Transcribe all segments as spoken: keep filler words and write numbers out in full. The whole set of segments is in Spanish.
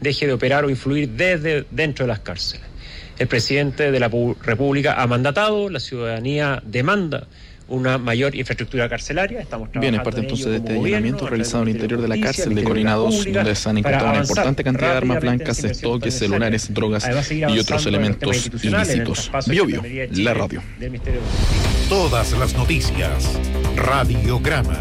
deje de operar o influir desde dentro de las cárceles. El presidente de la República ha mandatado, la ciudadanía demanda una mayor infraestructura carcelaria. Estamos trabajando. Bien, es parte entonces de este allanamiento realizado al interior de la cárcel de Colina dos, donde se han encontrado una importante cantidad de armas blancas, estoques, celulares, drogas y otros elementos ilícitos. Bio Bio, la radio. Todas las noticias, Radiograma.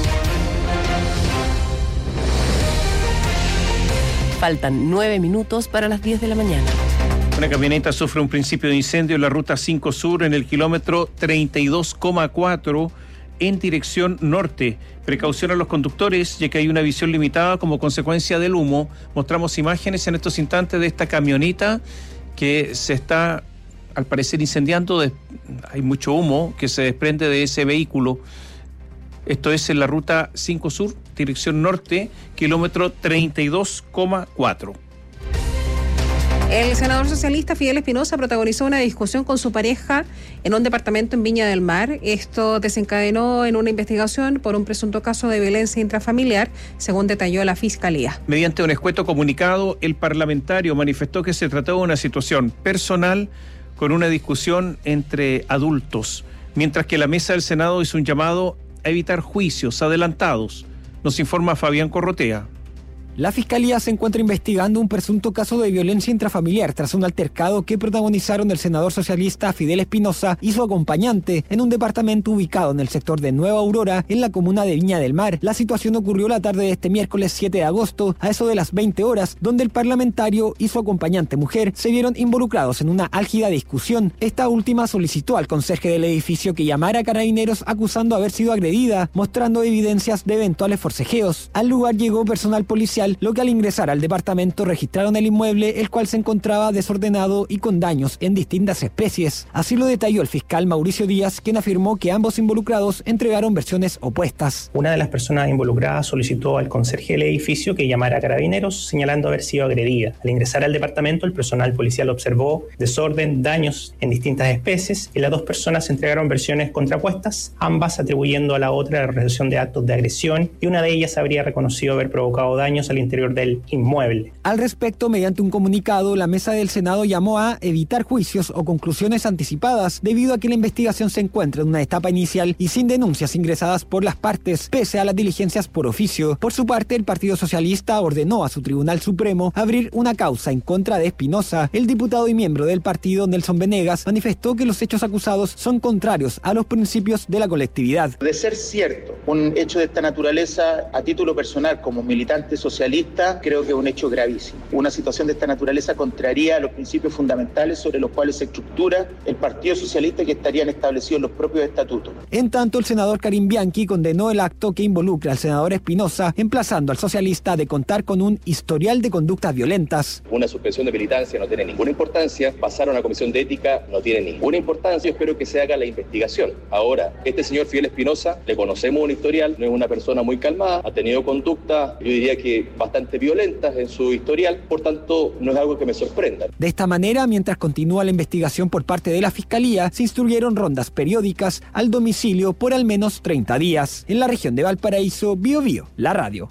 Faltan nueve minutos para las diez de la mañana. Una camioneta sufre un principio de incendio en la ruta cinco Sur en el kilómetro treinta y dos coma cuatro en dirección norte. Precaución a los conductores, ya que hay una visión limitada como consecuencia del humo. Mostramos imágenes en estos instantes de esta camioneta que se está, al parecer, incendiando. Hay mucho humo que se desprende de ese vehículo. Esto es en la ruta cinco Sur, dirección norte, kilómetro treinta y dos coma cuatro. El senador socialista Fidel Espinosa protagonizó una discusión con su pareja en un departamento en Viña del Mar. Esto desencadenó en una investigación por un presunto caso de violencia intrafamiliar, según detalló la Fiscalía. Mediante un escueto comunicado, el parlamentario manifestó que se trató de una situación personal con una discusión entre adultos, mientras que la mesa del Senado hizo un llamado a evitar juicios adelantados. Nos informa Fabián Corrotea. La Fiscalía se encuentra investigando un presunto caso de violencia intrafamiliar tras un altercado que protagonizaron el senador socialista Fidel Espinosa y su acompañante en un departamento ubicado en el sector de Nueva Aurora, en la comuna de Viña del Mar. La situación ocurrió la tarde de este miércoles siete de agosto, a eso de las veinte horas, donde el parlamentario y su acompañante mujer se vieron involucrados en una álgida discusión. Esta última solicitó al conserje del edificio que llamara a carabineros acusando haber sido agredida, mostrando evidencias de eventuales forcejeos. Al lugar llegó personal policial, lo que al ingresar al departamento registraron el inmueble, el cual se encontraba desordenado y con daños en distintas especies. Así lo detalló el fiscal Mauricio Díaz, quien afirmó que ambos involucrados entregaron versiones opuestas. Una de las personas involucradas solicitó al conserje del edificio que llamara a carabineros, señalando haber sido agredida. Al ingresar al departamento, el personal policial observó desorden, daños en distintas especies, y las dos personas entregaron versiones contrapuestas, ambas atribuyendo a la otra la realización de actos de agresión, y una de ellas habría reconocido haber provocado daños al interior del inmueble. Al respecto, mediante un comunicado, la mesa del Senado llamó a evitar juicios o conclusiones anticipadas debido a que la investigación se encuentra en una etapa inicial y sin denuncias ingresadas por las partes, pese a las diligencias por oficio. Por su parte, el Partido Socialista ordenó a su Tribunal Supremo abrir una causa en contra de Espinosa. El diputado y miembro del partido, Nelson Venegas, manifestó que los hechos acusados son contrarios a los principios de la colectividad. De ser cierto un hecho de esta naturaleza, a título personal como militante socialista, creo que es un hecho gravísimo. Una situación de esta naturaleza contraría los principios fundamentales sobre los cuales se estructura el Partido Socialista, que estarían establecidos en los propios estatutos. En tanto, el senador Karim Bianchi condenó el acto que involucra al senador Espinosa, emplazando al socialista de contar con un historial de conductas violentas. Una suspensión de militancia no tiene ninguna importancia, pasar a una comisión de ética no tiene ninguna importancia. Yo espero que se haga la investigación. Ahora, este señor Fidel Espinosa, le conocemos un historial, no es una persona muy calmada, ha tenido conducta, yo diría que bastante violentas en su historial, por tanto no es algo que me sorprenda. De esta manera, mientras continúa la investigación por parte de la Fiscalía, se instruyeron rondas periódicas al domicilio por al menos treinta días. En la región de Valparaíso, Bio Bio, la radio.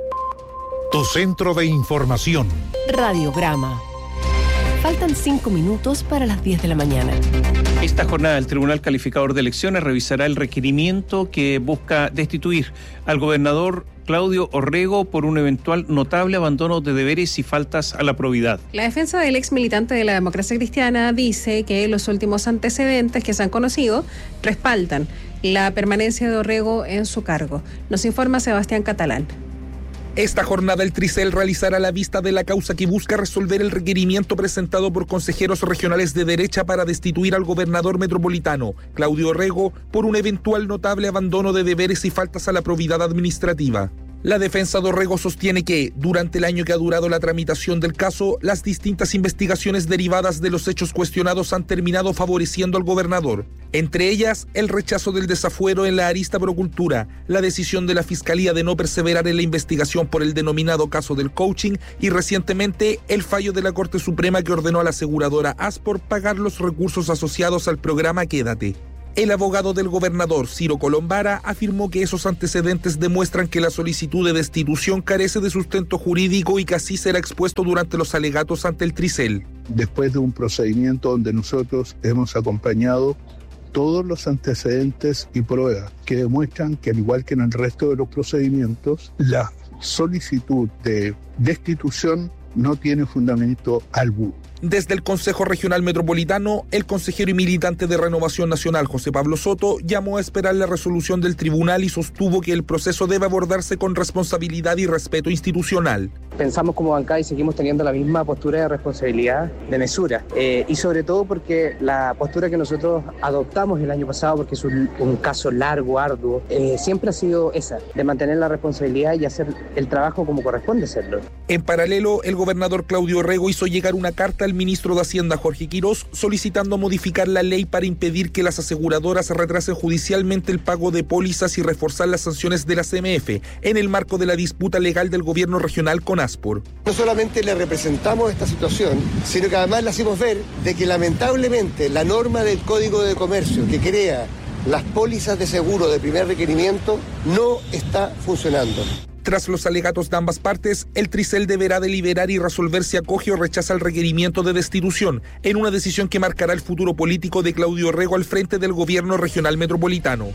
Tu centro de información. Radiograma. Faltan cinco minutos para las diez de la mañana. Esta jornada el Tribunal Calificador de Elecciones revisará el requerimiento que busca destituir al gobernador Claudio Orrego por un eventual notable abandono de deberes y faltas a la probidad. La defensa del ex militante de la Democracia Cristiana dice que los últimos antecedentes que se han conocido respaldan la permanencia de Orrego en su cargo. Nos informa Sebastián Catalán. Esta jornada el Tricel realizará la vista de la causa que busca resolver el requerimiento presentado por consejeros regionales de derecha para destituir al gobernador metropolitano, Claudio Orrego, por un eventual notable abandono de deberes y faltas a la probidad administrativa. La defensa de Orrego sostiene que, durante el año que ha durado la tramitación del caso, las distintas investigaciones derivadas de los hechos cuestionados han terminado favoreciendo al gobernador. Entre ellas, el rechazo del desafuero en la arista Procultura, la decisión de la Fiscalía de no perseverar en la investigación por el denominado caso del coaching y, recientemente, el fallo de la Corte Suprema que ordenó a la aseguradora Aspor pagar los recursos asociados al programa Quédate. El abogado del gobernador, Ciro Colombara, afirmó que esos antecedentes demuestran que la solicitud de destitución carece de sustento jurídico y que así será expuesto durante los alegatos ante el Tricel. Después de un procedimiento donde nosotros hemos acompañado todos los antecedentes y pruebas que demuestran que, al igual que en el resto de los procedimientos, la solicitud de destitución no tiene fundamento alguno. Desde el Consejo Regional Metropolitano, el consejero y militante de Renovación Nacional, José Pablo Soto, llamó a esperar la resolución del tribunal y sostuvo que el proceso debe abordarse con responsabilidad y respeto institucional. Pensamos como bancada y seguimos teniendo la misma postura de responsabilidad, de mesura, eh, y sobre todo porque la postura que nosotros adoptamos el año pasado, porque es un, un caso largo, arduo, eh, siempre ha sido esa, de mantener la responsabilidad y hacer el trabajo como corresponde hacerlo. En paralelo, el gobernador Claudio Rego hizo llegar una carta al ministro de Hacienda, Jorge Quirós, solicitando modificar la ley para impedir que las aseguradoras retrasen judicialmente el pago de pólizas y reforzar las sanciones de la C M F en el marco de la disputa legal del gobierno regional con Aspor. No solamente le representamos esta situación, sino que además le hacemos ver de que lamentablemente la norma del Código de Comercio que crea las pólizas de seguro de primer requerimiento no está funcionando. Tras los alegatos de ambas partes, el Tricel deberá deliberar y resolver si acoge o rechaza el requerimiento de destitución, en una decisión que marcará el futuro político de Claudio Rego al frente del gobierno regional metropolitano.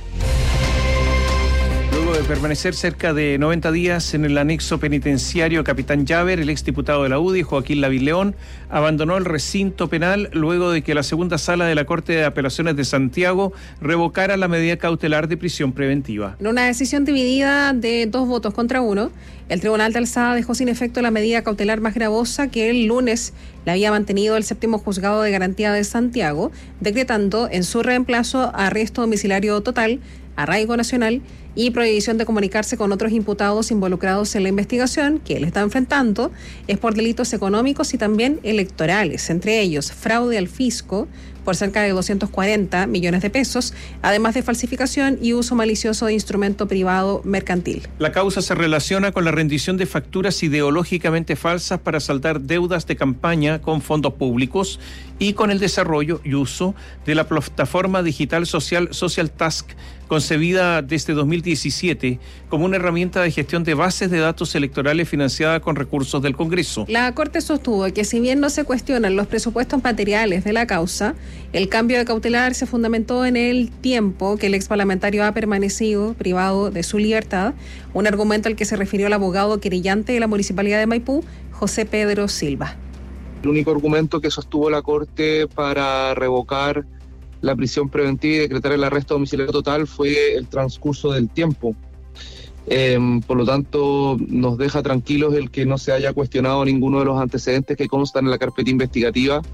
Luego de permanecer cerca de noventa días en el anexo penitenciario Capitán Llaver, el exdiputado de la U D I, Joaquín Lavín León, abandonó el recinto penal luego de que la segunda sala de la Corte de Apelaciones de Santiago revocara la medida cautelar de prisión preventiva. En una decisión dividida de dos votos contra uno, el Tribunal de Alzada dejó sin efecto la medida cautelar más gravosa que el lunes la había mantenido el séptimo juzgado de garantía de Santiago, decretando en su reemplazo arresto domiciliario total, arraigo nacional y prohibición de comunicarse con otros imputados involucrados en la investigación que él está enfrentando es por delitos económicos y también electorales, entre ellos fraude al fisco por cerca de doscientos cuarenta millones de pesos, además de falsificación y uso malicioso de instrumento privado mercantil. La causa se relaciona con la rendición de facturas ideológicamente falsas para saldar deudas de campaña con fondos públicos y con el desarrollo y uso de la plataforma digital social Social Task, concebida desde dos mil diecisiete como una herramienta de gestión de bases de datos electorales financiada con recursos del Congreso. La Corte sostuvo que si bien no se cuestionan los presupuestos materiales de la causa, el cambio de cautelar se fundamentó en el tiempo que el ex parlamentario ha permanecido privado de su libertad, un argumento al que se refirió el abogado querellante de la Municipalidad de Maipú, José Pedro Silva. El único argumento que sostuvo la Corte para revocar la prisión preventiva y decretar el arresto domiciliario total fue el transcurso del tiempo. Eh, por lo tanto, nos deja tranquilos el que no se haya cuestionado ninguno de los antecedentes que constan en la carpeta investigativa.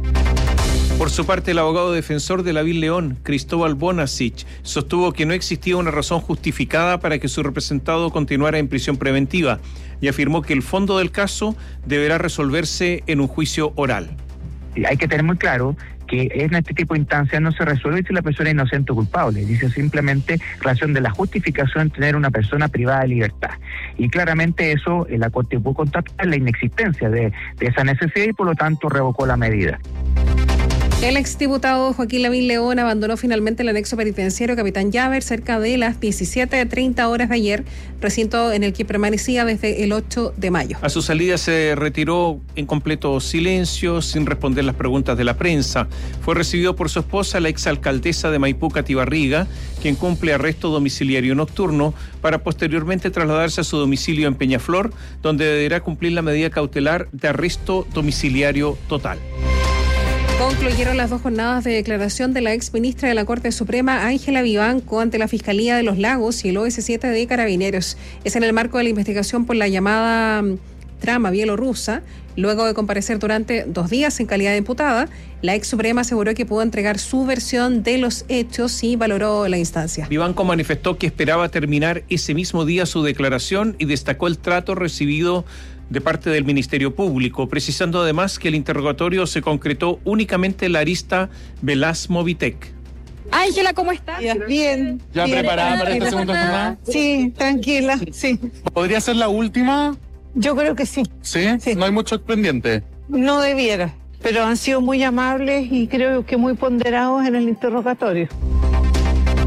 Por su parte, el abogado defensor de Lavín León, Cristóbal Bonasich, sostuvo que no existía una razón justificada para que su representado continuara en prisión preventiva y afirmó que el fondo del caso deberá resolverse en un juicio oral. Hay que tener muy claro que en este tipo de instancias no se resuelve si la persona es inocente o culpable, dice simplemente relación de la justificación de tener una persona privada de libertad. Y claramente eso eh, la Corte pudo constatar la inexistencia de, de esa necesidad y por lo tanto revocó la medida. El exdiputado Joaquín Lavín León abandonó finalmente el anexo penitenciario Capitán Llaver cerca de las diecisiete treinta horas de ayer, recinto en el que permanecía desde el ocho de mayo. A su salida se retiró en completo silencio, sin responder las preguntas de la prensa. Fue recibido por su esposa, la exalcaldesa de Maipú, Katy Barriga, quien cumple arresto domiciliario nocturno para posteriormente trasladarse a su domicilio en Peñaflor, donde deberá cumplir la medida cautelar de arresto domiciliario total. Concluyeron las dos jornadas de declaración de la ex ministra de la Corte Suprema, Ángela Vivanco, ante la Fiscalía de los Lagos y el O S siete de Carabineros. Es en el marco de la investigación por la llamada trama bielorrusa. Luego de comparecer durante dos días en calidad de imputada, la ex Suprema aseguró que pudo entregar su versión de los hechos y valoró la instancia. Vivanco manifestó que esperaba terminar ese mismo día su declaración y destacó el trato recibido de parte del Ministerio Público, precisando además que el interrogatorio se concretó únicamente en la arista Velaz Movitec. Ángela, ¿cómo estás? Bien. ¿Ya bien. preparada para esta segunda jornada? Sí, tranquila, sí. ¿Podría ser la última? Yo creo que sí. ¿Sí? Sí. ¿No hay mucho pendiente? No debiera, pero han sido muy amables y creo que muy ponderados en el interrogatorio.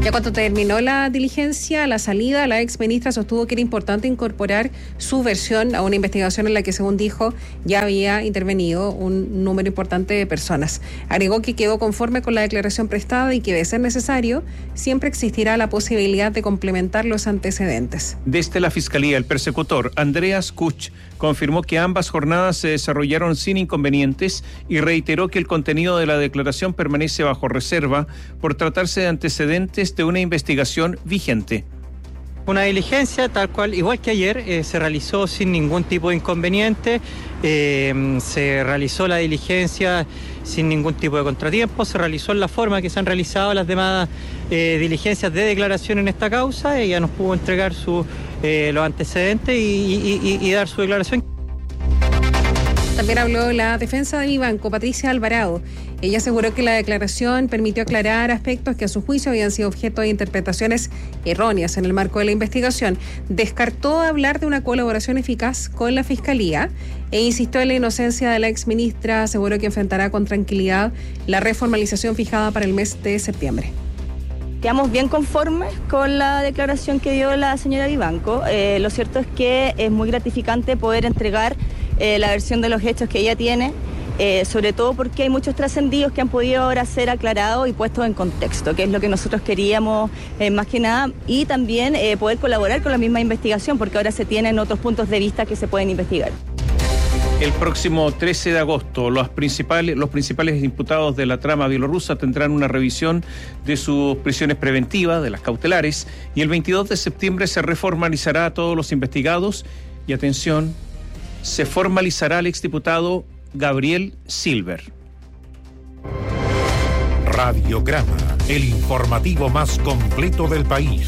Ya cuando terminó la diligencia, la salida, la ex ministra sostuvo que era importante incorporar su versión a una investigación en la que, según dijo, ya había intervenido un número importante de personas. Agregó que quedó conforme con la declaración prestada y que, de ser necesario, siempre existirá la posibilidad de complementar los antecedentes. Desde la Fiscalía, el persecutor Andreas Kuch confirmó que ambas jornadas se desarrollaron sin inconvenientes y reiteró que el contenido de la declaración permanece bajo reserva por tratarse de antecedentes de una investigación vigente. Una diligencia tal cual, igual que ayer, eh, se realizó sin ningún tipo de inconveniente, eh, se realizó la diligencia sin ningún tipo de contratiempo, se realizó en la forma que se han realizado las demás eh, diligencias de declaración en esta causa. Ella nos pudo entregar su, eh, los antecedentes y, y, y, y dar su declaración. También habló la defensa de Vivanco, Patricia Alvarado. Ella aseguró que la declaración permitió aclarar aspectos que a su juicio habían sido objeto de interpretaciones erróneas en el marco de la investigación. Descartó hablar de una colaboración eficaz con la Fiscalía e insistió en la inocencia de la exministra. Aseguró que enfrentará con tranquilidad la reformalización fijada para el mes de septiembre. Quedamos bien conformes con la declaración que dio la señora Vivanco. Eh, lo cierto es que es muy gratificante poder entregar eh, la versión de los hechos que ella tiene, eh, sobre todo porque hay muchos trascendidos que han podido ahora ser aclarados y puestos en contexto, que es lo que nosotros queríamos eh, más que nada, y también eh, poder colaborar con la misma investigación, porque ahora se tienen otros puntos de vista que se pueden investigar. El próximo trece de agosto, los principales, los principales imputados de la trama bielorrusa tendrán una revisión de sus prisiones preventivas, de las cautelares, y el veintidós de septiembre se reformalizará a todos los investigados y, atención, se formalizará al exdiputado Gabriel Silver. Radiograma, el informativo más completo del país.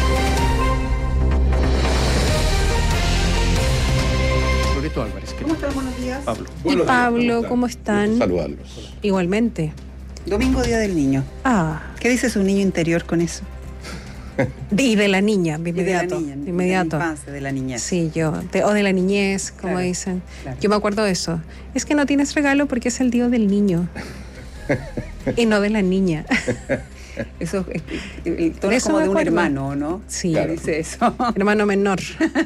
Álvarez, ¿Cómo están? Buenos días. Pablo. Y Buenos Pablo, días, ¿cómo, ¿cómo están? Saludarlos. Igualmente. Domingo, Día del Niño. Ah. ¿Qué dice su niño interior con eso? Y de la niña, de inmediato. De la niña, de inmediato. De la infancia, de la niñez. Sí, yo. De, o de la niñez, como claro, dicen. Claro. Yo me acuerdo de eso. Es que no tienes regalo porque es el día del niño. Y no de la niña. Eso es, el tono es como de un hermano, ¿no? Sí. Claro. Dice eso. Hermano menor.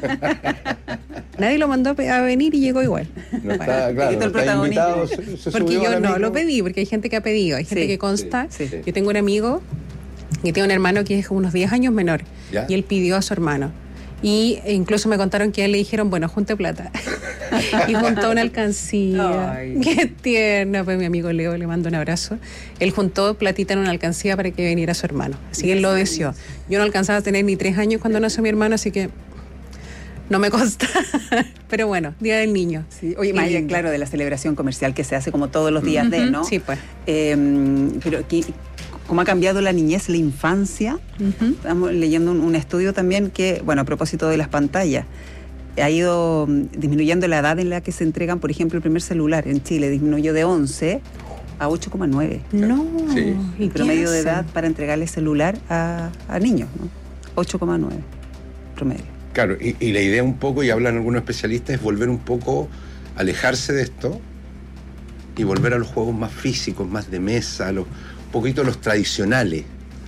Nadie lo mandó a venir y llegó igual. No está, claro, no está invitado, se, se porque yo no lo pedí, porque hay gente que ha pedido, hay gente sí, que consta. Sí, sí. Yo tengo un amigo que tiene un hermano que es unos diez años menor. ¿Ya? Y él pidió a su hermano. Y incluso me contaron que a él le dijeron, bueno, junte plata. Y juntó una alcancía. Ay. Qué tierno. Pues mi amigo Leo, le mando un abrazo. Él juntó platita en una alcancía para que viniera su hermano. Así que él lo deseó. Yo no alcanzaba a tener ni tres años cuando nació mi hermano, así que no me consta. Pero bueno, Día del Niño. Sí. Oye, más allá, claro, de la celebración comercial que se hace como todos los días uh-huh. de, ¿no? Sí, pues. Eh, pero aquí, cómo ha cambiado la niñez, la infancia. Uh-huh. Estamos leyendo un, un estudio también que, bueno, a propósito de las pantallas, ha ido disminuyendo la edad en la que se entregan, por ejemplo, el primer celular en Chile, disminuyó de once a ocho coma nueve. No. Sí. El promedio de edad para entregarle celular a, a niños, ¿no? ocho coma nueve promedio. Claro, y, y la idea un poco, y hablan algunos especialistas, es volver un poco, alejarse de esto y volver a los juegos más físicos, más de mesa, a los, un poquito los tradicionales.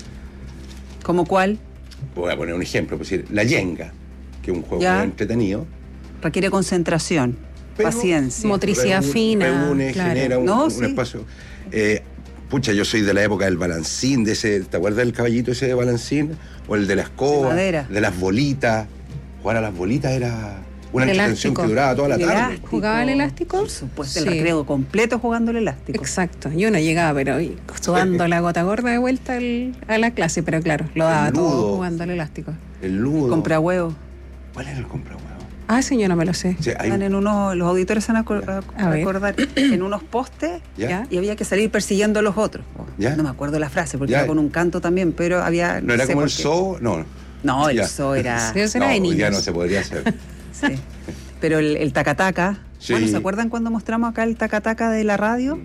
¿Cómo cuál? Voy a poner un ejemplo, pues decir, la yenga, que es un juego ya. muy entretenido. Requiere concentración, pero, paciencia. Motricidad reúne, fina. Reúne, claro. genera un, no, un sí. espacio. Eh, pucha, yo soy de la época del balancín, de ese, ¿te acuerdas del caballito ese de balancín? O el de la escoba, de, de las bolitas. Jugar a las bolitas era una entretención que duraba toda la tarde. Elástico. ¿Jugaba el elástico? Por supuesto, sí. El recreo completo jugando el elástico. Exacto. Yo no llegaba, pero sudando la gota gorda de vuelta al, a la clase, pero claro, lo daba el ludo, todo jugando el elástico. El ludo. Compra huevo. ¿Cuál era el compra huevo? Ah, sí, yo no me lo sé. Sí, hay... Están en unos, los auditores van a, acor- a, a acordar en unos postes. ¿Ya? Y había que salir persiguiendo a los otros. ¿Ya? No me acuerdo la frase porque ¿Ya? Era con un canto también, pero había. ¿No era sé como el qué. zoo? No. No, el ya. zoo era. Sí, eso era no, de niños. Ya no se podría hacer. Sí. Pero el, el tacataca. Sí. Bueno, ¿se acuerdan cuando mostramos acá el tacataca de la radio?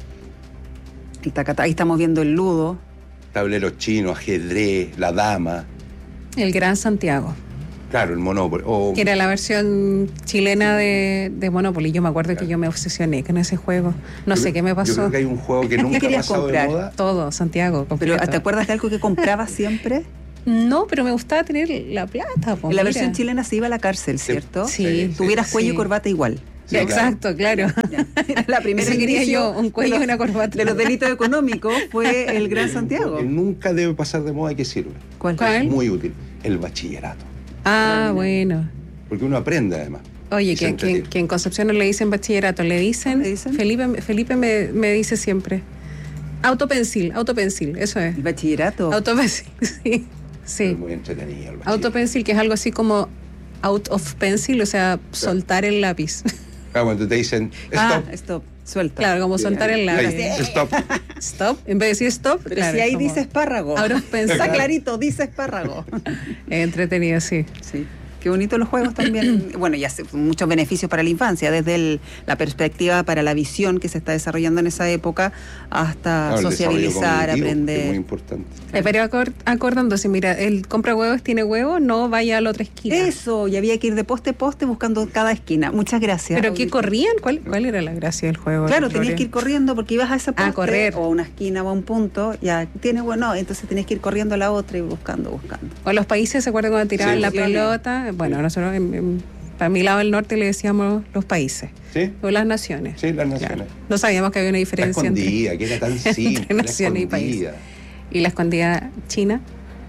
El tacataca, ahí estamos viendo el ludo. Tablero chino, ajedrez, la dama. El Gran Santiago. Claro, el Monopoly. O... Que era la versión chilena de, de Monopoly. Yo me acuerdo claro. que yo me obsesioné con ese juego. No yo sé creo, qué me pasó. Yo creo que hay un juego que nunca ha pasado comprar? de moda. Todo, Santiago. Completo. Pero ¿te acuerdas de algo que comprabas siempre? No, pero me gustaba tener la plata. En la versión chilena se iba a la cárcel, ¿cierto? Sí. sí Tuvieras sí. cuello y corbata igual. Sí, exacto, claro. Ya. La primera Eso quería yo, un cuello y una corbata. De los delitos económicos fue el Gran Santiago. Que nunca debe pasar de moda y que sirve. ¿Cuál? Es muy útil. El bachillerato. Ah, bueno. Porque uno aprende además. Oye, que, que, que en Concepción no le dicen bachillerato, le dicen, ¿Le dicen? Felipe, Felipe me, me dice siempre, autopensil, autopensil, eso es. ¿El bachillerato? Autopensil, sí. sí. Es muy entretenido el bachillerato. Autopensil, que es algo así como out of pencil, o sea, claro. soltar el lápiz. Claro, cuando te dicen, stop. Ah, stop, suelta. Claro, como Bien. soltar el lápiz. Ahí, stop. Stop, en vez de decir stop, pero claro, si ahí como dice espárrago. Out of pencil. Está clarito, dice espárrago. Es entretenido, sí. Sí. Qué bonito los juegos también. Bueno, ya sé, muchos beneficios para la infancia, desde el, la perspectiva para la visión que se está desarrollando en esa época hasta no, sociabilizar, aprender. Es muy importante. Eh, pero acord, acordándose, mira, el compra huevos tiene huevos, no vaya a la otra esquina. Eso, y había que ir de poste a poste buscando cada esquina. Muchas gracias. ¿Pero qué corrían? ¿Cuál, cuál era la gracia del juego? Claro, tenías que ir corriendo porque ibas a esa poste a correr. o a una esquina o a un punto, ya tiene bueno, entonces tenías que ir corriendo a la otra y buscando, buscando. O los países, ¿se acuerdan cuando tiraban sí, la sí, pelota? Bueno, sí. nosotros en, en, para mi lado del norte le decíamos los países. ¿Sí? O las naciones. Sí, las naciones. Claro. No sabíamos que había una diferencia la escondida, entre, que era tan simple, entre naciones y países. Y la escondida china.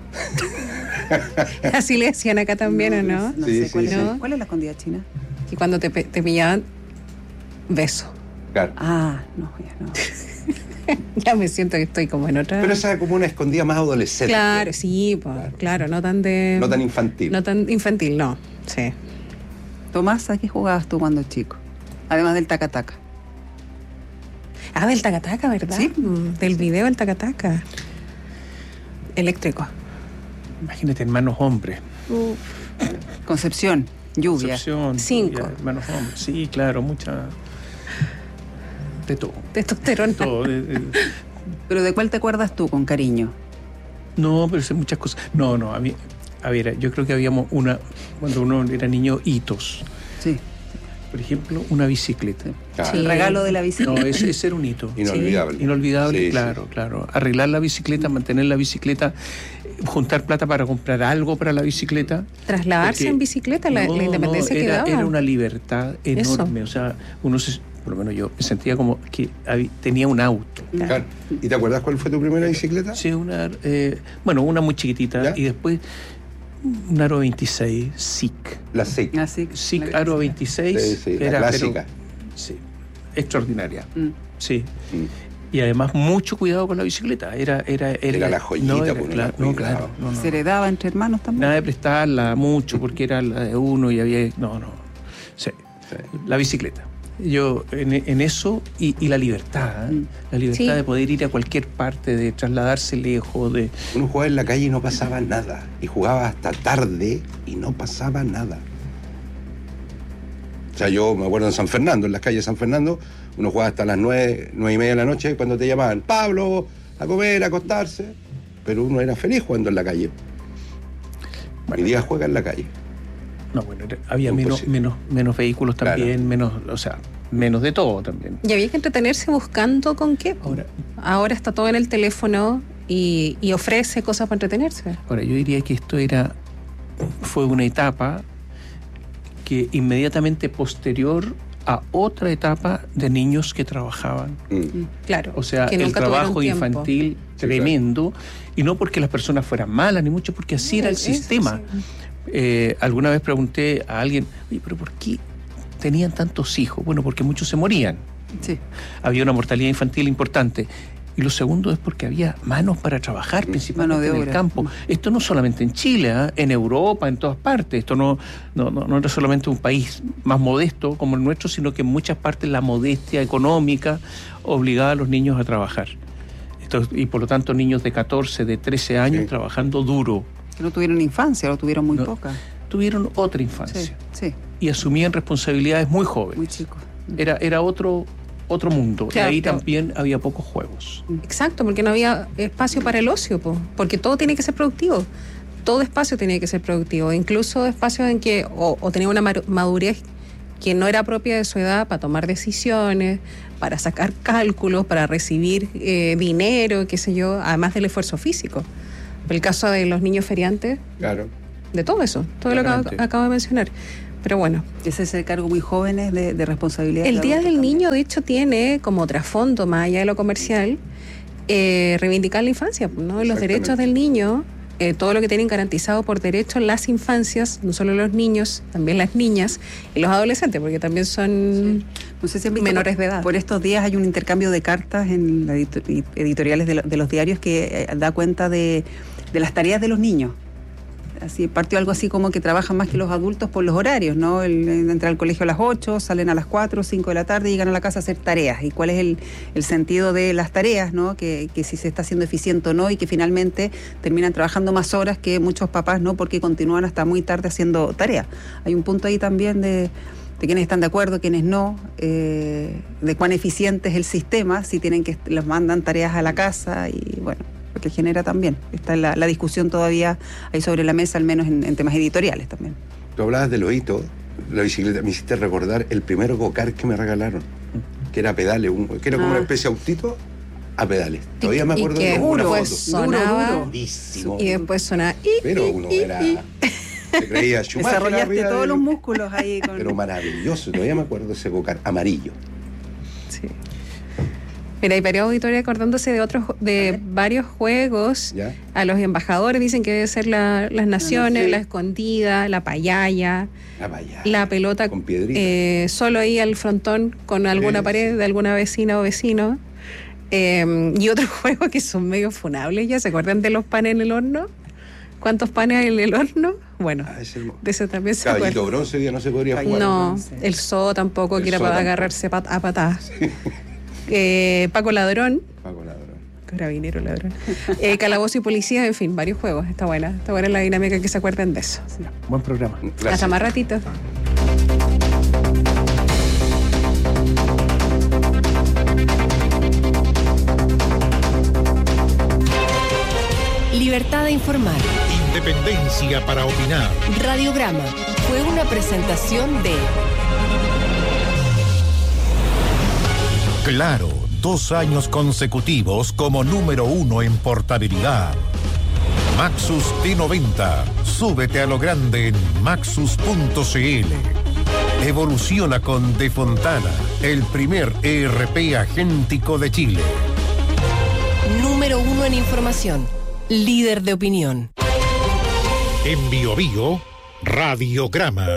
Así le decían acá también, no, ¿o no? No sí, sé, sí, ¿cuál, sí. Es, ¿cuál es la escondida china? Y cuando te, te pillaban, beso. Claro. Ah, no, ya no. Ya me siento que estoy como en otra... Pero esa es como una escondida más adolescente. Claro, sí, pues, claro. claro, no tan de... No tan infantil. No tan infantil, no, sí. Tomás, ¿a qué jugabas tú cuando chico? Además del tacataca. Ah, del tacataca, ¿verdad? Sí. Del video del tacataca. Eléctrico. Imagínate, hermanos hombres. Uh. Concepción, lluvia. Concepción, Cinco. Lluvia, hermanos hombres. Sí, claro, mucha... De todo. Testosterona. De todo. De, de... ¿Pero de cuál te acuerdas tú con cariño? No, pero sé muchas cosas. No, no, a mí... A ver, yo creo que habíamos una... Cuando uno era niño, hitos. Sí. Por ejemplo, una bicicleta. Claro. Sí. El regalo de la bicicleta. No, ese, ese era un hito. Inolvidable. Sí. Inolvidable, sí, claro, sí. claro. Arreglar la bicicleta, mantener la bicicleta, juntar plata para comprar algo para la bicicleta. Trasladarse Porque, en bicicleta, la, no, la independencia no, que era, daba. Era una libertad enorme. Eso. O sea, uno se... Por lo menos yo me sentía como que había, tenía un auto. Claro. ¿Y te acuerdas cuál fue tu primera bicicleta? Sí, una... Eh, bueno, una muy chiquitita. ¿Ya? Y después... Un Aro veintiséis, S I C. La S I C. La S I C. S I C Aro veintiséis. Sí, sí, era, la clásica. Pero, sí, extraordinaria. Mm. Sí. Mm. Y además mucho cuidado con la bicicleta. Era, era, era, era la joyita. No, era, pues, claro, no, claro. No, no. ¿Se heredaba entre hermanos también? Nada de prestarla mucho porque era la de uno y había... No, no. Sí. Sí. La bicicleta. Yo en, en eso y, y la libertad, ¿eh? La libertad sí. de poder ir a cualquier parte, de trasladarse lejos, de... Uno jugaba en la calle y no pasaba nada, y jugaba hasta tarde y no pasaba nada. O sea, yo me acuerdo en San Fernando, en las calles de San Fernando, uno jugaba hasta las nueve, nueve y media de la noche cuando te llamaban, Pablo, a comer, a acostarse, pero uno era feliz jugando en la calle. Bueno, hoy día juega en la calle. No, bueno, había menos, menos, menos vehículos también, claro. menos, o sea, menos de todo también. Y había que entretenerse buscando con qué. Ahora, Ahora está todo en el teléfono y, y ofrece cosas para entretenerse. Ahora, yo diría que esto era, fue una etapa que inmediatamente posterior a otra etapa de niños que trabajaban. Mm. Claro. O sea, el trabajo infantil tremendo, sí, claro. Y no porque las personas fueran malas, ni mucho, porque así no, era el sistema. Sí. Eh, alguna vez pregunté a alguien, oye, pero ¿por qué tenían tantos hijos? Bueno, porque muchos se morían. Sí. Había una mortalidad infantil importante. Y lo segundo es porque había manos para trabajar, principalmente en el campo. Esto no solamente en Chile, ¿eh? En Europa, en todas partes. Esto no, no, no, no era solamente un país más modesto como el nuestro, sino que en muchas partes la modestia económica obligaba a los niños a trabajar. Esto, y por lo tanto niños de catorce, de trece años sí. trabajando duro. Que no tuvieron infancia, lo tuvieron muy no, poca. Tuvieron otra infancia. Sí, sí. Y asumían responsabilidades muy jóvenes. Muy chicos. Era, era otro... otro mundo, claro, y ahí claro. también había pocos juegos. Exacto, porque no había espacio para el ocio, po, porque todo tiene que ser productivo. todo espacio tenía que ser productivo, incluso espacios en que o, o tenía una madurez que no era propia de su edad para tomar decisiones, para sacar cálculos, para recibir eh, dinero, qué sé yo, además del esfuerzo físico. El caso de los niños feriantes, claro, de todo eso, todo Claramente. lo que acabo, acabo de mencionar. Pero bueno. Ese es el cargo muy jóvenes de, de responsabilidad. El Día del también. Niño, de hecho, tiene como trasfondo, más allá de lo comercial, eh, reivindicar la infancia, ¿no? Los derechos del niño, eh, todo lo que tienen garantizado por derecho las infancias, no solo los niños, también las niñas y los adolescentes, porque también son sí. no sé si han visto, menores por, de edad. Por estos días hay un intercambio de cartas en las editoriales de, lo, de los diarios que eh, da cuenta de, de las tareas de los niños. Así partió algo así como que trabajan más que los adultos por los horarios, ¿no? El, entran al colegio a las ocho, salen a las cuatro, cinco de la tarde y llegan a la casa a hacer tareas. ¿Y cuál es el, el sentido de las tareas, ¿no? Que, que si se está haciendo eficiente o no, y que finalmente terminan trabajando más horas que muchos papás, ¿no? Porque continúan hasta muy tarde haciendo tareas. Hay un punto ahí también de, de quienes están de acuerdo, quienes no, eh, de cuán eficiente es el sistema, si tienen que les mandan tareas a la casa y bueno, que genera también. Está la, la discusión todavía ahí sobre la mesa, al menos en, en temas editoriales también. Tú hablabas de los hitos, la bicicleta, me hiciste recordar el primer go-kart que me regalaron, que era pedales, un, que era como Ah. una especie de autito a pedales. Todavía me Y acuerdo que de una foto. después sonaba, Durísimo. y después sonaba y, Pero y, uno y, era... y. Se creía Schumacher Desarrollaste arriba todos de- los músculos ahí. Con... Pero maravilloso, todavía me acuerdo de ese go-kart amarillo. Sí. Mira, hay varios auditores acordándose de otros, de varios juegos. ¿Ya? A los embajadores dicen que debe ser la, las naciones, sí. la escondida, la payaya, Ah, vaya. la pelota Con piedrita. eh, solo ahí al frontón con alguna Sí, pared sí. de alguna vecina o vecino. Eh, y otros juegos que son medio funables ya. ¿Se acuerdan de los panes en el horno? ¿Cuántos panes hay en el horno? Bueno, Ah, ese hermoso. de eso también se Caballito acuerdan. bronce ya no se podría jugar. No, el zoo tampoco, El que era zoo para tampoco. agarrarse pat- a patadas. Eh, Paco Ladrón, Paco Ladrón. Carabinero Ladrón, eh, Calabozo y Policía, en fin, varios juegos. Está buena, está buena la dinámica, que se acuerden de eso. Buen programa. Gracias. Hasta más ratito. Libertad de informar. Independencia para opinar. Radiograma fue una presentación de Claro, dos años consecutivos como número uno en portabilidad. Maxus T noventa. Súbete a lo grande en maxus punto c l. Evoluciona con De Fontana, el primer E R P agéntico de Chile. número uno en información. Líder de opinión. En Bio Bio, Radiograma.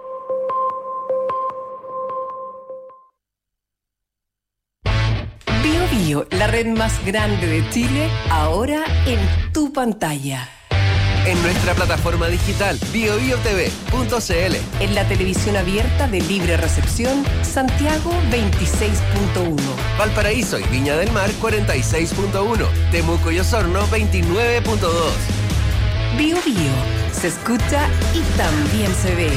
Bio Bio, la red más grande de Chile, ahora en tu pantalla. En nuestra plataforma digital bio bio t v punto c l. En la televisión abierta de libre recepción, Santiago veintiséis punto uno. Valparaíso y Viña del Mar cuarenta y seis punto uno. Temuco y Osorno veintinueve punto dos. Bio Bio, se escucha y también se ve.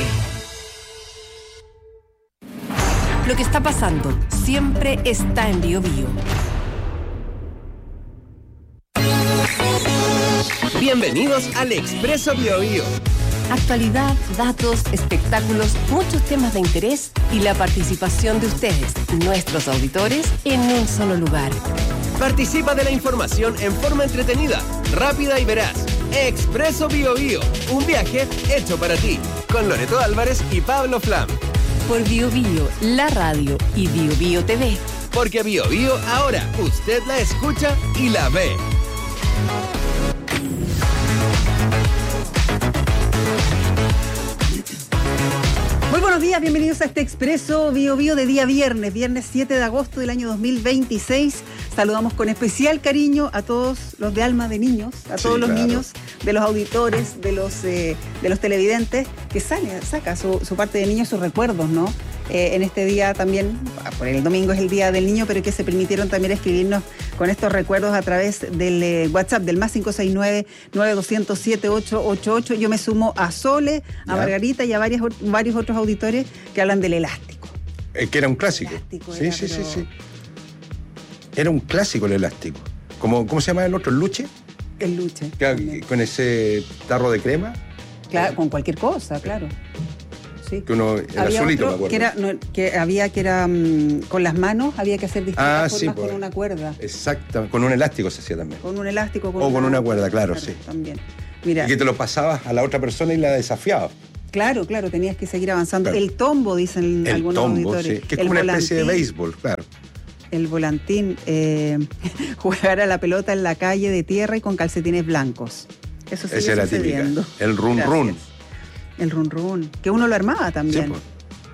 Lo que está pasando siempre está en Bio Bio. Bienvenidos al Expreso Bio Bio. Actualidad, datos, espectáculos, muchos temas de interés y la participación de ustedes, nuestros auditores, en un solo lugar. Participa de la información en forma entretenida, rápida y veraz. Expreso Bio Bio, un viaje hecho para ti. Con Loreto Álvarez y Pablo Flam. Por Bio Bio, la radio y Bio Bio T V. Porque Bio Bio ahora usted la escucha y la ve. Muy buenos días, bienvenidos a este Expreso Bio Bio de día viernes, viernes siete de agosto del año dos mil veintiséis. Saludamos con especial cariño a todos los de alma de niños, a Sí, todos los claro. niños, de los auditores, de los eh, de los televidentes, que sale, saca su, su parte de niños, sus recuerdos, ¿no? Eh, en este día también, por el domingo es el Día del Niño, pero que se permitieron también escribirnos con estos recuerdos a través del eh, WhatsApp del más cinco seis nueve, nueve dos cero cero, siete ocho ocho ocho. Yo me sumo a Sole, a Ya. Margarita y a varias, varios otros auditores que hablan del elástico. Eh, que era un clásico. Elástico Sí, era, sí, sí, pero- sí. Era un clásico el elástico. Como, ¿Cómo se llama el otro? ¿El luche? El luche. Claro, con ese tarro de crema. Claro, con cualquier cosa, claro. Sí. Que uno, el había azulito, otro me acuerdo. que, era, no, que había que era um, con las manos, había que hacer distintas Ah, formas sí, con pues. una cuerda. Exacto, con un elástico se hacía también. Con un elástico. Con o una, con una cuerda, claro, sí. También. Mira. Y que te lo pasabas a la otra persona y la desafiabas. Claro, claro, tenías que seguir avanzando. Claro. El tombo, dicen El algunos tombo, auditores. sí, que es el como una volantín, especie de béisbol, claro. El volantín, eh, jugar a la pelota en la calle de tierra y con calcetines blancos. Eso sigue Esa era sucediendo. típica. El run run. Gracias. El run run, que uno lo armaba también. Sí, pues.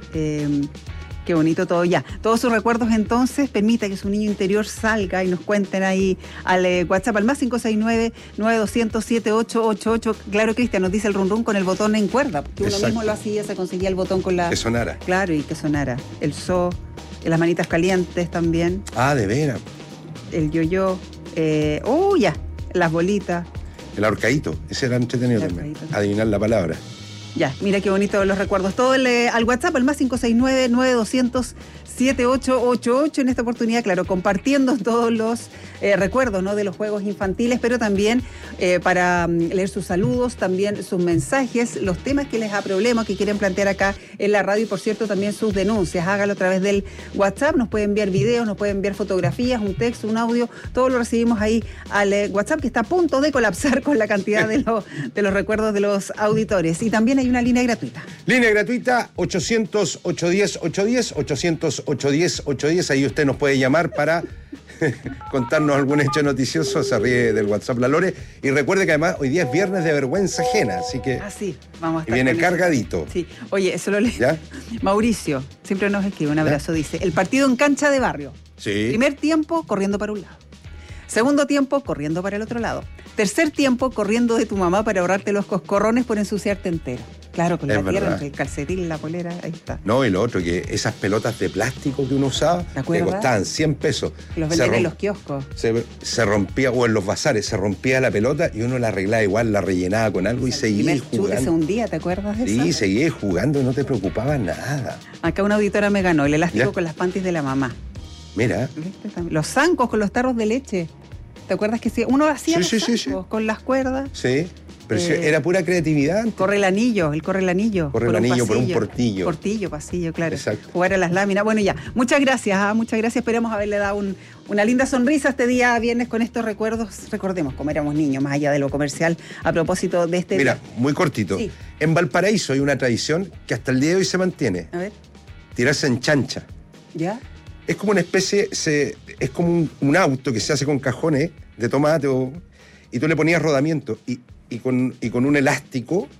Eh, qué bonito todo ya. Todos sus recuerdos entonces, permita que su niño interior salga y nos cuenten ahí al eh, WhatsApp al más cinco seis nueve, nueve dos cero cero, siete ocho ocho ocho. Claro, Cristian, nos dice el run run con el botón en cuerda, porque uno Exacto. mismo lo hacía, se conseguía el botón con la... Que sonara. Claro, y que sonara. El so, las manitas calientes también, Ah, de veras. el yo-yo, eh, oh, ya, las bolitas. El ahorcadito. Ese era entretenido El también. ahorcadito. Adivinar la palabra. Ya, mira qué bonito los recuerdos. Todo el, eh, al WhatsApp, al más cinco seis nueve, nueve dos cero cero, siete ocho ocho ocho. En esta oportunidad, claro, compartiendo todos los eh, recuerdos, ¿no?, de los juegos infantiles, pero también eh, para mm, leer sus saludos, también sus mensajes, los temas que les da problema, que quieren plantear acá en la radio y, por cierto, también sus denuncias. Hágalo a través del WhatsApp. Nos puede enviar videos, nos puede enviar fotografías, un texto, un audio. Todo lo recibimos ahí al eh, WhatsApp, que está a punto de colapsar con la cantidad de, lo- de los recuerdos de los auditores. Y también hay una línea gratuita. Línea gratuita ochocientos, ochocientos diez, ochocientos diez, ochocientos, ochocientos diez, ochocientos diez. Ahí usted nos puede llamar para contarnos algún hecho noticioso. Se ríe del WhatsApp La Lore. Y recuerde que además hoy día es viernes de vergüenza ajena, así que... Ah, sí, vamos a Y estar viene con eso. cargadito. Sí, oye, eso lo leo. ¿Ya? Mauricio, siempre nos escribe, un abrazo, dice, el partido en cancha de barrio. Sí. Primer tiempo, corriendo para un lado. Segundo tiempo, corriendo para el otro lado. Tercer tiempo, corriendo de tu mamá para ahorrarte los coscorrones por ensuciarte entero. Claro, con Es la tierra, verdad. entre el calcetín, la polera, ahí está. No, y lo otro, que esas pelotas de plástico que uno usaba, que acuerdas? costaban cien pesos. Los Se vendían en rom- los kioscos. Se, se rompía, o en los bazares, se rompía la pelota y uno la arreglaba igual, la rellenaba con algo y seguía Primer chute se jugando. hundía, ¿te acuerdas de eso? Sí, seguía jugando y no te preocupaba nada. Acá una auditora me ganó, el elástico ¿Ya? con las panties de la mamá. Mira, ¿Viste? También. Los zancos con los tarros de leche. ¿Te acuerdas que sí? Uno hacía Sí, los sí, sí, zancos con las cuerdas? sí, pero sí, Eh, era pura creatividad. Corre el anillo, el corre el anillo. Corre el por un anillo por un pasillo. portillo. Portillo, pasillo, claro. Exacto. Jugar a las láminas. Bueno, ya. Muchas gracias, ah, muchas gracias. Esperemos haberle dado un- una linda sonrisa este día viernes con estos recuerdos. Recordemos cómo éramos niños, más allá de lo comercial, a propósito de este Mira, día. muy cortito. Sí. En Valparaíso hay una tradición que hasta el día de hoy se mantiene. A ver, Tirarse en chancha. ¿ya? Es como una especie, se, es como un, un auto que se hace con cajones de tomate o, y tú le ponías rodamiento y, y, con, y con un elástico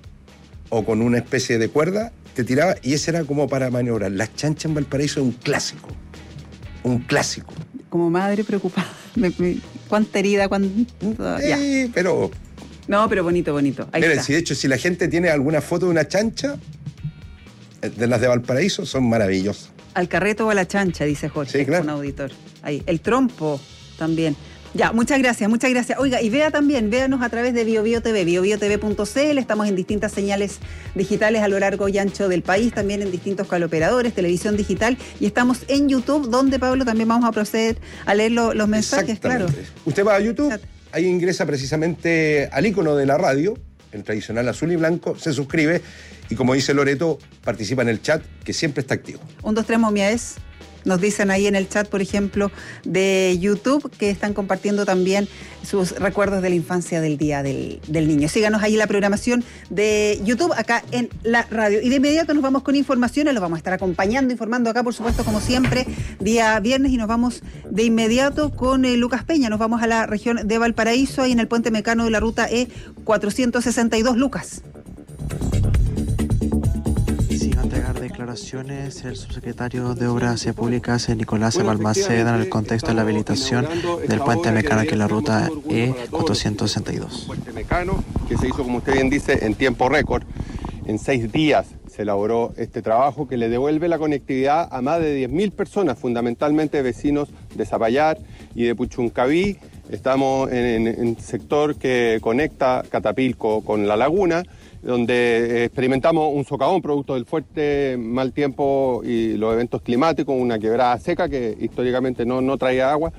o con una especie de cuerda te tiraba y ese era como para maniobrar. La chancha en Valparaíso es un clásico. Un clásico. Como madre preocupada. Me- me- ¿Cuánta herida? ¿Cuánto? Ya. Sí, pero... No, pero bonito, bonito. Ahí Miren, está. si de hecho si la gente tiene alguna foto de una chancha, eh, de las de Valparaíso, son maravillosas. Al carreto o a la chancha, dice Jorge, Sí, claro. un auditor. Ahí. El trompo también. Ya, muchas gracias, muchas gracias. Oiga, y vea también, véanos a través de BioBio T V, bio bio t v punto c l. Estamos en distintas señales digitales a lo largo y ancho del país, también en distintos caloperadores, televisión digital, y estamos en YouTube, donde, Pablo, también vamos a proceder a leer lo- los mensajes, claro. Exactamente. Usted va a YouTube, ahí ingresa precisamente al icono de la radio, el tradicional azul y blanco, se suscribe y, como dice Loreto, participa en el chat, que siempre está activo. Un, dos, tres, momia es. Nos dicen ahí en el chat, por ejemplo, de YouTube, que están compartiendo también sus recuerdos de la infancia del Día del, del Niño. Síganos ahí en la programación de YouTube, acá en la radio. Y de inmediato nos vamos con informaciones, los vamos a estar acompañando, informando acá, por supuesto, como siempre, día viernes, y nos vamos de inmediato con eh, Lucas Peña. Nos vamos a la región de Valparaíso, ahí en el puente mecano de la ruta E cuatrocientos sesenta y dos. Lucas. Sin entregar declaraciones, el subsecretario de Obras Públicas, Nicolás Balmaceda, en el contexto de la habilitación del puente mecano que es la ruta E cuatrocientos sesenta y dos. Puente mecano que se hizo, como usted bien dice, en tiempo récord. En seis días se elaboró este trabajo que le devuelve la conectividad a más de diez mil personas, fundamentalmente vecinos de Zapallar y de Puchuncaví, Estamos en el sector que conecta Catapilco con la laguna, donde experimentamos un socavón producto del fuerte mal tiempo y los eventos climáticos, una quebrada seca que históricamente no, no traía agua.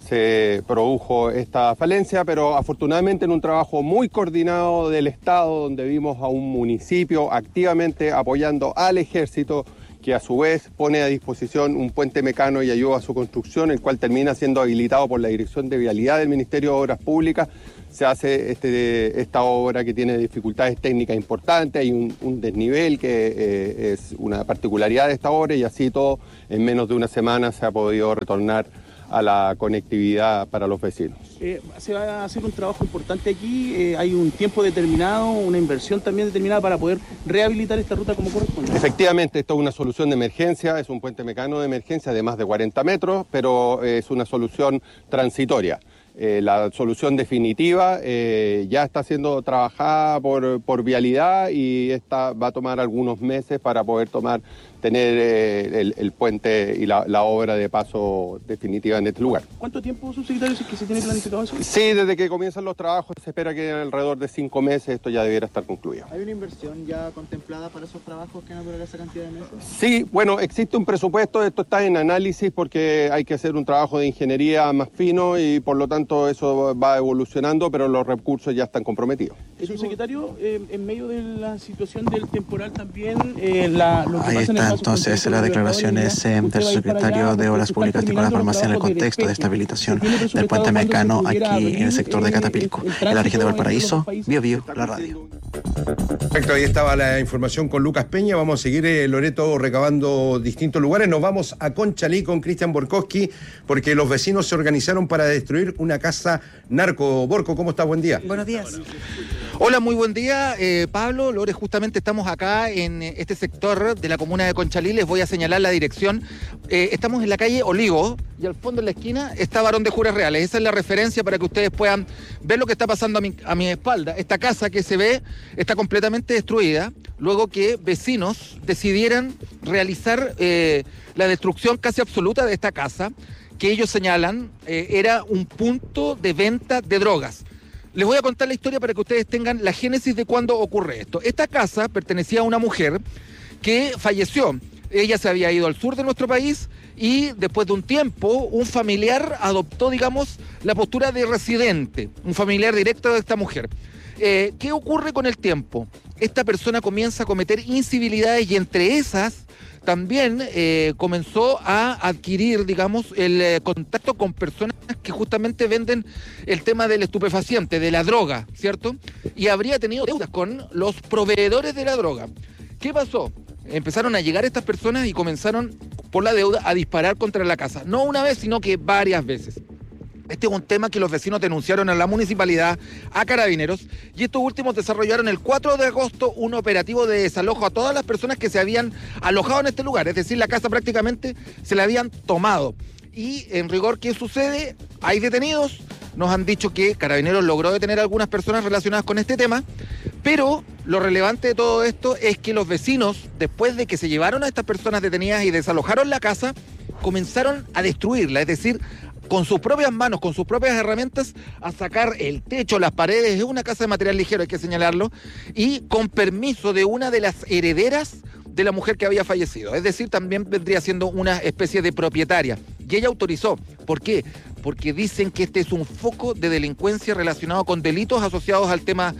Se produjo esta falencia, pero afortunadamente en un trabajo muy coordinado del Estado, donde vimos a un municipio activamente apoyando al ejército, que a su vez pone a disposición un puente mecano y ayuda a su construcción, el cual termina siendo habilitado por la Dirección de Vialidad del Ministerio de Obras Públicas. Se hace este, esta obra que tiene dificultades técnicas importantes, hay un, un desnivel que eh, es una particularidad de esta obra, y así todo en menos de una semana se ha podido retornar a la conectividad para los vecinos. Eh, se va a hacer un trabajo importante aquí, eh, hay un tiempo determinado, una inversión también determinada para poder rehabilitar esta ruta como corresponde. Efectivamente, esto es una solución de emergencia, es un puente mecano de emergencia de más de cuarenta metros, pero es una solución transitoria. Eh, la solución definitiva eh, ya está siendo trabajada por, por Vialidad, y esta va a tomar algunos meses para poder tomar, tener eh, el, el puente y la, la obra de paso definitiva en este lugar. ¿Cuánto tiempo, subsecretario, es que se tiene planificado eso? Sí, desde que comienzan los trabajos se espera que en alrededor de cinco meses esto ya debiera estar concluido. ¿Hay una inversión ya contemplada para esos trabajos que van a durar esa cantidad de meses? Sí, bueno, existe un presupuesto, esto está en análisis porque hay que hacer un trabajo de ingeniería más fino y por lo tanto eso va evolucionando, pero los recursos ya están comprometidos. Subsecretario, eh, en medio de la situación del temporal también, eh, la, lo que Ahí pasa en el está paso entonces las declaraciones eh, del subsecretario de Obras Públicas Nicolás Balmaceda en el contexto de esta habilitación del puente mecano aquí en el sector de Catapilco, en la región de Valparaíso. Bio Bio, la radio. Perfecto, ahí estaba la información con Lucas Peña. Vamos a seguir, eh, Loreto, recabando distintos lugares. Nos vamos a Conchalí con Cristian Borkowski, porque los vecinos se organizaron para destruir una casa narco. Borco, ¿cómo estás? Buen día. Buenos días. Hola, muy buen día, eh, Pablo. Lore, justamente estamos acá en este sector de la comuna de Conchalí. Les voy a señalar la dirección. Eh, estamos en la calle Olivo y al fondo en la esquina está Barón de Juras Reales. Esa es la referencia para que ustedes puedan ver lo que está pasando a mi, a mi espalda. Esta casa que se ve está completamente destruida luego que vecinos decidieran realizar eh, la destrucción casi absoluta de esta casa, que ellos señalan eh, era un punto de venta de drogas. Les voy a contar la historia para que ustedes tengan la génesis de cuándo ocurre esto. Esta casa pertenecía a una mujer que falleció. Ella se había ido al sur de nuestro país y después de un tiempo un familiar adoptó, digamos, la postura de residente, un familiar directo de esta mujer. Eh, ¿Qué ocurre con el tiempo? Esta persona comienza a cometer incivilidades y entre esas también eh, comenzó a adquirir, digamos, el eh, contacto con personas que justamente venden el tema del estupefaciente, de la droga, ¿cierto? Y habría tenido deudas con los proveedores de la droga. ¿Qué pasó? Empezaron a llegar estas personas y comenzaron, por la deuda, a disparar contra la casa. No una vez, sino que varias veces. Este es un tema que los vecinos denunciaron a la municipalidad, a Carabineros, y estos últimos desarrollaron el cuatro de agosto un operativo de desalojo a todas las personas que se habían alojado en este lugar, es decir, la casa prácticamente se la habían tomado. Y en rigor, ¿qué sucede? Hay detenidos, nos han dicho que Carabineros logró detener a algunas personas relacionadas con este tema, pero lo relevante de todo esto es que los vecinos, después de que se llevaron a estas personas detenidas y desalojaron la casa, comenzaron a destruirla, es decir, con sus propias manos, con sus propias herramientas, a sacar el techo, las paredes. Es una casa de material ligero, hay que señalarlo, y con permiso de una de las herederas de la mujer que había fallecido. Es decir, también vendría siendo una especie de propietaria. Y ella autorizó. ¿Por qué? Porque dicen que este es un foco de delincuencia relacionado con delitos asociados al tema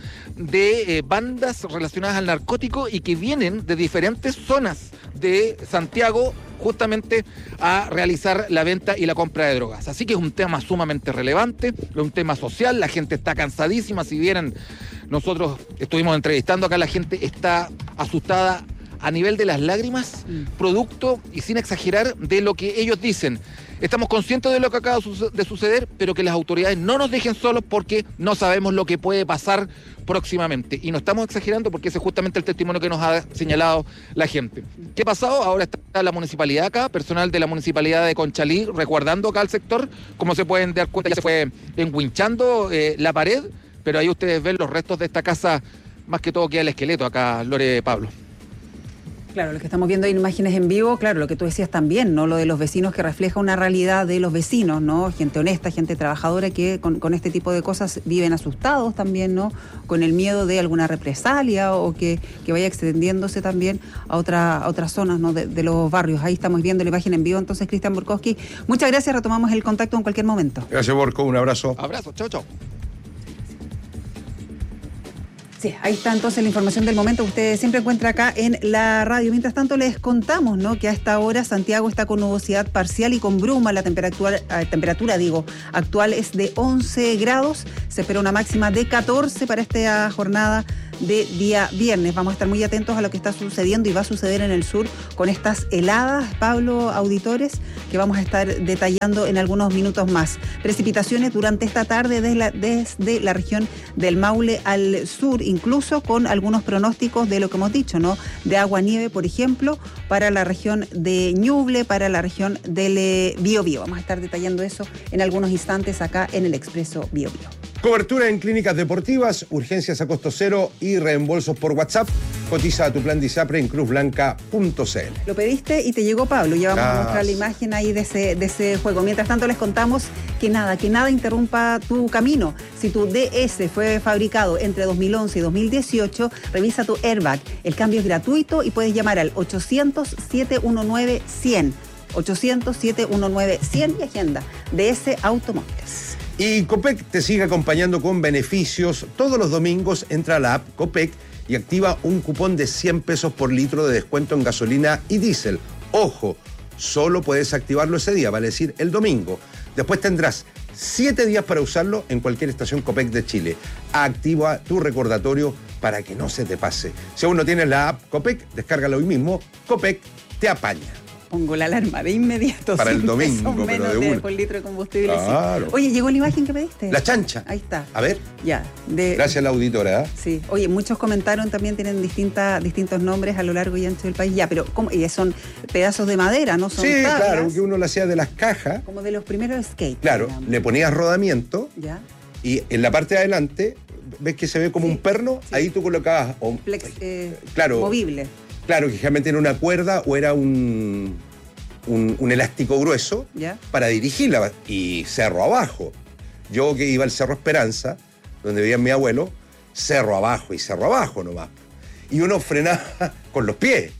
de eh, bandas relacionadas al narcótico y que vienen de diferentes zonas de Santiago justamente a realizar la venta y la compra de drogas. Así que es un tema sumamente relevante, es un tema social, la gente está cansadísima. Si vieran, nosotros estuvimos entrevistando acá, la gente está asustada a nivel de las lágrimas, mm. producto, y sin exagerar, de lo que ellos dicen. Estamos conscientes de lo que acaba de suceder, pero que las autoridades no nos dejen solos porque no sabemos lo que puede pasar próximamente. Y no estamos exagerando porque ese es justamente el testimonio que nos ha señalado la gente. ¿Qué ha pasado? Ahora está la municipalidad acá, personal de la municipalidad de Conchalí, resguardando acá el sector. Como se pueden dar cuenta, ya se fue enguinchando eh, la pared, pero ahí ustedes ven los restos de esta casa, más que todo queda el esqueleto acá, Lore, Pablo. Claro, lo que estamos viendo en imágenes en vivo, claro, lo que tú decías también, ¿no? Lo de los vecinos que refleja una realidad de los vecinos, ¿no? Gente honesta, gente trabajadora que con, con este tipo de cosas viven asustados también, ¿no? Con el miedo de alguna represalia o que, que vaya extendiéndose también a, otra, a otras zonas, ¿no? De, de los barrios. Ahí estamos viendo la imagen en vivo, entonces, Cristian Borkowski. Muchas gracias, retomamos el contacto en cualquier momento. Gracias, Borco, un abrazo. Abrazo, chao, chao. Sí, ahí está entonces la información del momento que usted siempre encuentra acá en la radio. Mientras tanto, les contamos, ¿no?, que a esta hora Santiago está con nubosidad parcial y con bruma. La temperatura, eh, temperatura digo, actual es de once grados. Se espera una máxima de catorce para esta jornada de día viernes. Vamos a estar muy atentos a lo que está sucediendo y va a suceder en el sur con estas heladas, Pablo, auditores, que vamos a estar detallando en algunos minutos más. Precipitaciones durante esta tarde desde la, desde la región del Maule al sur, incluso con algunos pronósticos de lo que hemos dicho, ¿no? De agua-nieve, por ejemplo, para la región de Ñuble, para la región del Biobío. Vamos a estar detallando eso en algunos instantes acá en el Expreso Biobío. Cobertura en clínicas deportivas, urgencias a costo cero y reembolsos por WhatsApp. Cotiza a tu plan de ISAPRE en cruz blanca punto c l. Lo pediste y te llegó, Pablo. Ya vamos Gracias. a mostrar la imagen ahí de ese, de ese juego. Mientras tanto, les contamos que nada, que nada interrumpa tu camino. Si tu D S fue fabricado entre dos mil once y dos mil dieciocho, revisa tu airbag. El cambio es gratuito y puedes llamar al ochocientos, siete uno nueve, cien. ochocientos, siete uno nueve, cien y agenda D S Automóviles. Y Copec te sigue acompañando con beneficios. Todos los domingos entra a la app Copec y activa un cupón de cien pesos por litro de descuento en gasolina y diésel. Ojo, solo puedes activarlo ese día, vale decir el domingo. Después tendrás siete días para usarlo en cualquier estación Copec de Chile. Activa tu recordatorio para que no se te pase. Si aún no tienes la app Copec, descárgala hoy mismo. Copec te apaña. Pongo la alarma de inmediato. Para el cien pesos domingo, pero menos de de una. por litro de combustible. Claro. Sí. Oye, ¿llegó la imagen que pediste? La chancha. Ahí está. A ver. Ya. De, Gracias a la auditora. ¿eh? Sí. Oye, muchos comentaron también, tienen distintas, distintos nombres a lo largo y ancho del país. Ya, pero ¿cómo? Y son pedazos de madera, ¿no? Son Sí, tablas, claro, que uno lo hacía de las cajas. como de los primeros skates. Claro, digamos. le ponías rodamiento Ya. y en la parte de adelante, ¿ves que se ve como Sí, un perno? sí. Ahí tú colocabas... o- Flex, eh, Claro. movible. Claro, que generalmente era una cuerda o era un, un, un elástico grueso Ya. para dirigirla y cerro abajo. Yo que iba al Cerro Esperanza, donde vivía mi abuelo, cerro abajo y cerro abajo nomás. Y uno frenaba con los pies.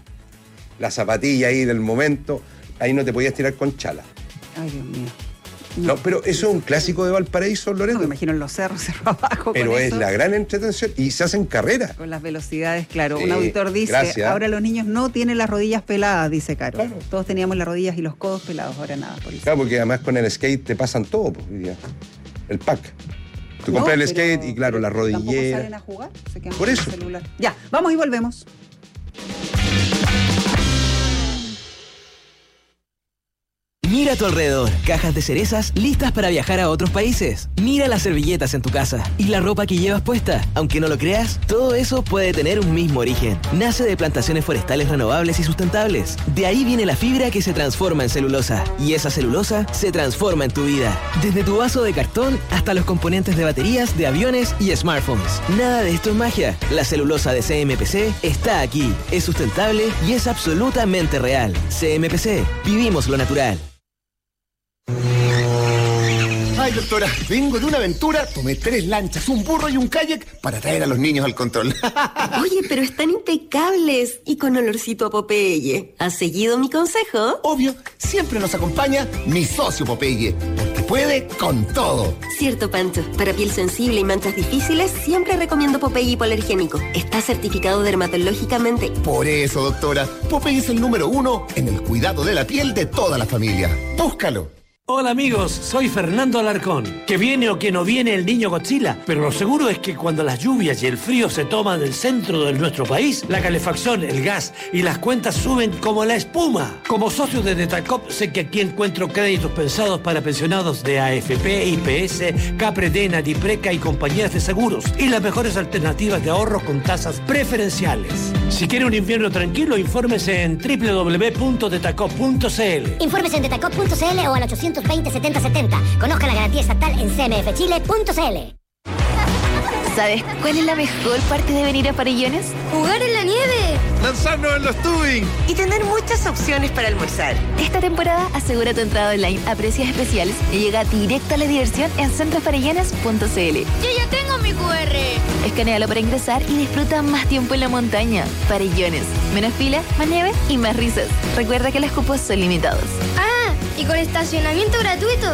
La zapatilla ahí del momento, ahí no te podías tirar con chala. Ay, Dios mío. No, pero eso es un clásico de Valparaíso, No, Loreto. me imagino en los cerros, cerro abajo. Pero con es eso, la gran entretención y se hacen carreras. Con las velocidades, claro. Sí, Un auditor dice, gracias. ahora los niños no tienen las rodillas peladas, dice Caro. Todos teníamos las rodillas y los codos pelados, ahora nada, por eso. Claro, porque además con el skate te pasan todo, pues, hoy día. El pack. Tú No, compras el pero- skate y claro, la Tampoco rodillera. salen a jugar, se quedan Por con eso. el celular. Ya, vamos y volvemos. Mira a tu alrededor, cajas de cerezas listas para viajar a otros países. Mira las servilletas en tu casa y la ropa que llevas puesta. Aunque no lo creas, todo eso puede tener un mismo origen. Nace de plantaciones forestales renovables y sustentables. De ahí viene la fibra que se transforma en celulosa. Y esa celulosa se transforma en tu vida. Desde tu vaso de cartón hasta los componentes de baterías, de aviones y smartphones. Nada de esto es magia. La celulosa de C M P C está aquí. Es sustentable y es absolutamente real. C M P C. Vivimos lo natural. Ay, doctora, vengo de una aventura, tomé tres lanchas, un burro y un kayak para traer a los niños al control. Oye, pero están impecables y con olorcito a Popeye. ¿Has seguido mi consejo? Obvio, siempre nos acompaña mi socio Popeye, porque puede con todo. Cierto, Pancho. Para piel sensible y manchas difíciles, siempre recomiendo Popeye hipoalergénico. Está certificado dermatológicamente. Por eso, doctora, Popeye es el número uno en el cuidado de la piel de toda la familia. Búscalo. Hola amigos, soy Fernando Alarcón. Que viene o que no viene el niño Godzilla, pero lo seguro es que cuando las lluvias y el frío se toman el centro de nuestro país, la calefacción, el gas y las cuentas suben como la espuma. Como socio de Detacop sé que aquí encuentro créditos pensados para pensionados de A F P, I P S, Capredena, Dipreca y compañías de seguros y las mejores alternativas de ahorro con tasas preferenciales. Si quiere un invierno tranquilo, infórmese en doble u doble u doble u punto detacop punto c l. Infórmese en detacop punto c l o al ochocientos veinte, setenta setenta. Conozca la garantía estatal en c m f chile punto c l. ¿Sabes cuál es la mejor parte de venir a Farellones? ¡Jugar en la nieve! lanzarnos en los tubing y tener muchas opciones para almorzar. Esta temporada asegura tu entrada online a precios especiales y llega directo a la diversión en centros farellones punto c l. Yo ya tengo mi cu erre. Escanéalo para ingresar y disfruta más tiempo en la montaña. Farellones, menos fila, más nieve y más risas. Recuerda que los cupos son limitados. Ah, y con estacionamiento gratuito.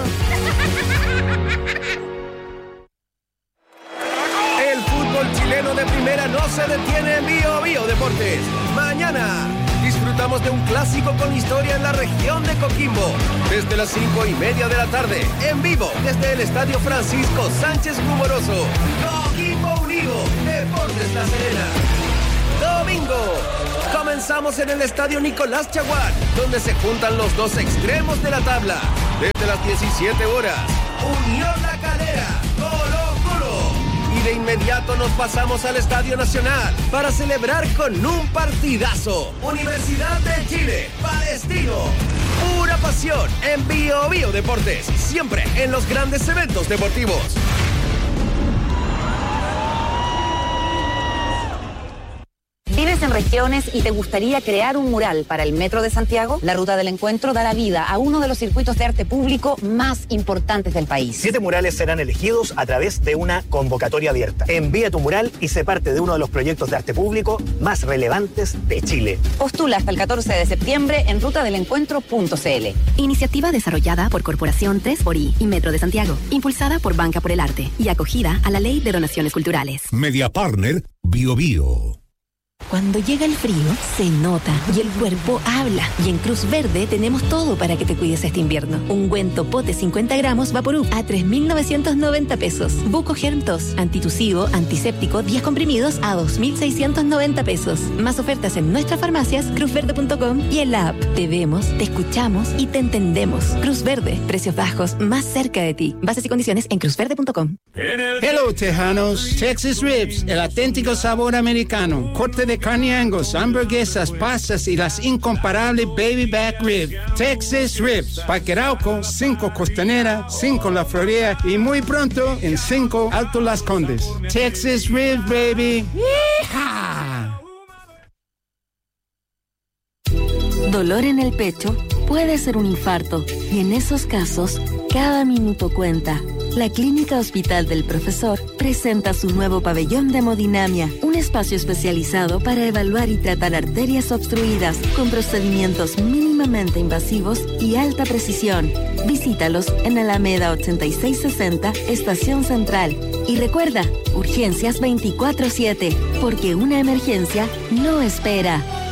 El fútbol chileno de primera no se detiene en Bio Bio Deportes. Mañana disfrutamos de un clásico con historia en la región de Coquimbo. Desde las cinco y media de la tarde, en vivo, desde el Estadio Francisco Sánchez Rumoroso. Coquimbo Unido, Deportes La Serena. Domingo, comenzamos en el Estadio Nicolás Chaguán, donde se juntan los dos extremos de la tabla. Desde las diecisiete horas, Unión La Calera, Colo Colo. Y de inmediato nos pasamos al Estadio Nacional para celebrar con un partidazo. Universidad de Chile, Palestino. Pura pasión en Bio Bio Deportes, siempre en los grandes eventos deportivos. ¿Vives en regiones y te gustaría crear un mural para el Metro de Santiago? La Ruta del Encuentro dará vida a uno de los circuitos de arte público más importantes del país. Siete murales serán elegidos a través de una convocatoria abierta. Envía tu mural y sé parte de uno de los proyectos de arte público más relevantes de Chile. Postula hasta el catorce de septiembre en ruta del encuentro punto c l. Iniciativa desarrollada por Corporación tres por I y Metro de Santiago, impulsada por Banca por el Arte y acogida a la Ley de Donaciones Culturales. Media Partner Bio Bio. Cuando llega el frío, se nota y el cuerpo habla. Y en Cruz Verde tenemos todo para que te cuides este invierno. Ungüento Pote cincuenta gramos Vaporub a tres mil novecientos noventa pesos. Buco Germ Tos, antitusivo, antiséptico, diez comprimidos a dos mil seiscientos noventa pesos. Más ofertas en nuestras farmacias, cruz verde punto com y en la app. Te vemos, te escuchamos y te entendemos. Cruz Verde, precios bajos, más cerca de ti. Bases y condiciones en cruz verde punto com. Hello, tejanos. Texas Ribs, el auténtico sabor americano. Corte de carne Angus, hamburguesas, pastas y las incomparables Baby Back Rib. Texas Ribs, Parque Arauco, cinco Costanera, cinco La Florida y muy pronto en cinco Alto Las Condes. Texas Ribs, baby. ¡Yeehaw! Dolor en el pecho puede ser un infarto y en esos casos, cada minuto cuenta. La Clínica Hospital del Profesor presenta su nuevo pabellón de hemodinamia, un espacio especializado para evaluar y tratar arterias obstruidas con procedimientos mínimamente invasivos y alta precisión. Visítalos en Alameda ochenta y seis sesenta, Estación Central. Y recuerda, urgencias veinticuatro siete, porque una emergencia no espera.